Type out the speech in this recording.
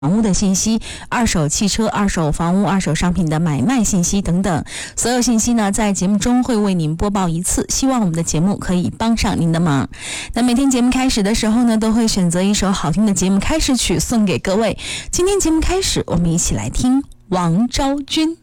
房屋的信息、二手汽车、二手房屋、二手商品的买卖信息等等，所有信息呢在节目中会为您播报一次，希望我们的节目可以帮上您的忙。那每天节目开始的时候呢，都会选择一首好听的节目开始曲送给各位。今天节目开始，我们一起来听王昭君。